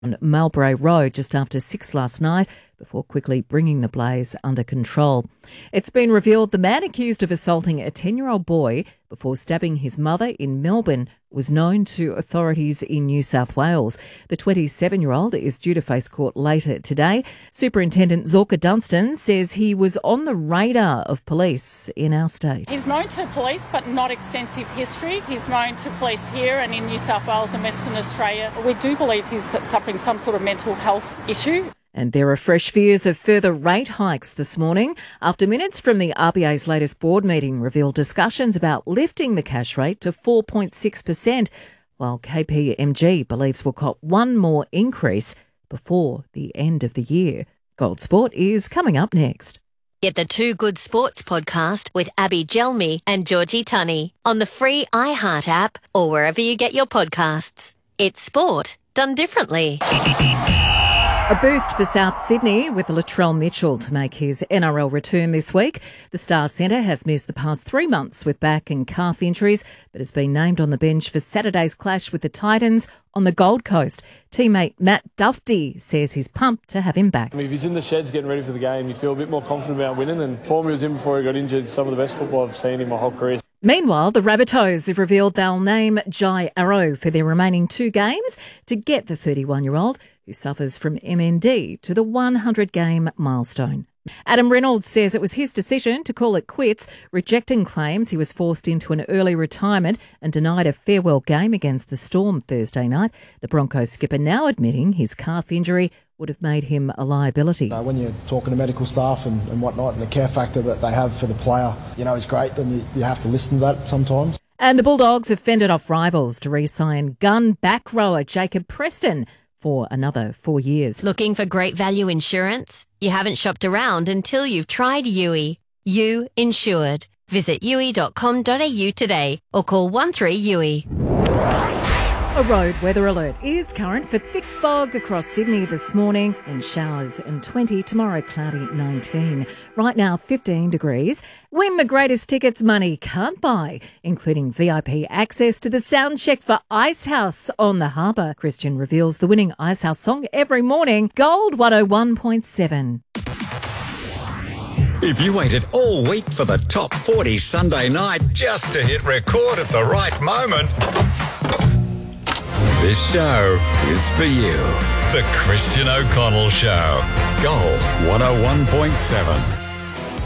on Marlborough Road just after 6 last night before quickly bringing the blaze under control. It's been revealed the man accused of assaulting a 10-year-old boy before stabbing his mother in Melbourne was known to authorities in New South Wales. The 27-year-old is due to face court later today. Superintendent Zorka Dunstan says he was on the radar of police in our state. He's known to police but not extensive history. He's known to police here and in New South Wales and Western Australia. We do believe he's suffering some sort of mental health issue. And there are fresh fears of further rate hikes this morning after minutes from the RBA's latest board meeting revealed discussions about lifting the cash rate to 4.6%, while KPMG believes we'll cop one more increase before the end of the year. Gold Sport is coming up next. Get the Two Good Sports podcast with Abby Gelmi and Georgie Tunney on the free iHeart app or wherever you get your podcasts. It's sport done differently. A boost for South Sydney with Latrell Mitchell to make his NRL return this week. The Star Centre has missed the past 3 months with back and calf injuries, but has been named on the bench for Saturday's clash with the Titans on the Gold Coast. Teammate Matt Duffy says he's pumped to have him back. If he's in the sheds getting ready for the game, you feel a bit more confident about winning, and form he was in before he got injured, some of the best football I've seen in my whole career. Meanwhile, the Rabbitohs have revealed they'll name Jai Arrow for their remaining 2 games to get the 31-year-old who suffers from MND to the 100-game milestone. Adam Reynolds says it was his decision to call it quits, rejecting claims he was forced into an early retirement and denied a farewell game against the Storm Thursday night. The Broncos skipper now admitting his calf injury would have made him a liability. When you're talking to medical staff and whatnot, and the care factor that they have for the player, is great, then you have to listen to that sometimes. And the Bulldogs have fended off rivals to re-sign gun back rower Jacob Preston for another 4 years. Looking for great value insurance? You haven't shopped around until you've tried Yui. You Insured. Visit yui.com.au today or call 13-YUI. A road weather alert is current for thick fog across Sydney this morning and showers and 20, tomorrow cloudy 19. Right now 15 degrees. Win the greatest tickets money can't buy, including VIP access to the soundcheck for Icehouse on the Harbour. Christian reveals the winning Icehouse song every morning. Gold 101.7. If you waited all week for the Top 40 Sunday night just to hit record at the right moment, this show is for you. The Christian O'Connell Show. Gold 101.7.